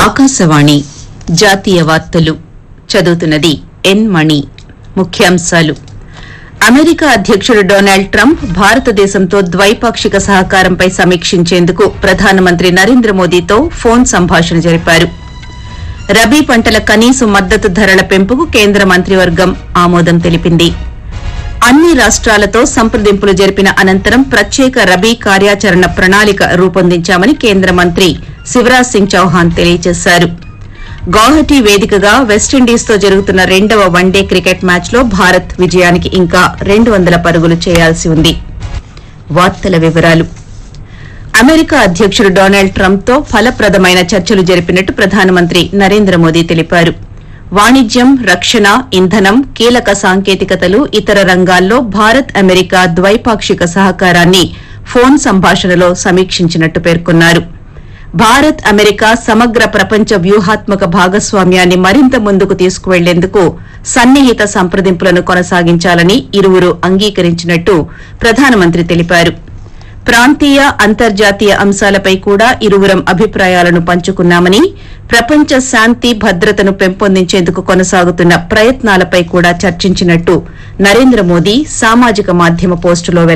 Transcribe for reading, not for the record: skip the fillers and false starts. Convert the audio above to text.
ఆకాశవాణి జాతీయ వార్తలు చదువుతున్నది ఎన్ మణి. ముఖ్యాంశాలు: అమెరికా అధ్యకుడు డొనాల్డ్ ట్రంప్ భారతదేశంతో ద్వైపాక్షిక సహకారంపై సమీక్షించేందుకు ప్రధానమంత్రి నరేంద్ర మోదీతో ఫోన్ సంభాషణ జరిపారు. రబీ పంటల కనీస మద్దతు ధరల పెంపుకు కేంద్ర మంత్రివర్గం ఆమోదం తెలిపింది. అన్ని రాష్ట్రాలతో సంప్రదింపులు జరిపిన అనంతరం ప్రత్యేక రబీ కార్యాచరణ ప్రణాళిక రూపొందించామని కేంద్ర మంత్రి శివరాజ్ సింగ్ చౌహాన్ తెలియజేశారు. గౌహటి వేదికగా వెస్టిండీస్తో జరుగుతున్న 2వ వన్డే క్రికెట్ మ్యాచ్లో భారత్ విజయానికి ఇంకా 200 పరుగులు చేయాల్సి ఉంది. వార్తల వివరాలు: అమెరికా అధ్యకుడు డొనాల్డ్ ట్రంప్తో ఫలప్రదమైన చర్చలు జరిపినట్టు ప్రధానమంత్రి నరేంద్ర మోదీ తెలిపారు. వాణిజ్యం, రక్షణ, ఇంధనం, కీలక సాంకేతికతలు, ఇతర రంగాల్లో భారత్ అమెరికా ద్వైపాక్షిక సహకారాన్ని ఫోన్ సంభాషణలో సమీక్షించినట్టు పేర్కొన్నారు. భారత్ అమెరికా సమగ్ర ప్రపంచ వ్యూహాత్మక భాగస్వామ్యాన్ని మరింత ముందుకు తీసుకువెళ్లేందుకు సన్నిహిత సంప్రదింపులను కొనసాగించాలని ఇరువురు అంగీకరించినట్టు ప్రధానమంత్రి తెలిపారు. ప్రాంతీయ, అంతర్జాతీయ అంశాలపై కూడా ఇరువురం అభిప్రాయాలను పంచుకున్నామని, ప్రపంచ శాంతి భద్రతను పెంపొందించేందుకు కొనసాగుతున్న ప్రయత్నాలపై కూడా చర్చించినట్టు నరేంద్ర మోదీ సామాజిక మాధ్యమ పోస్టులో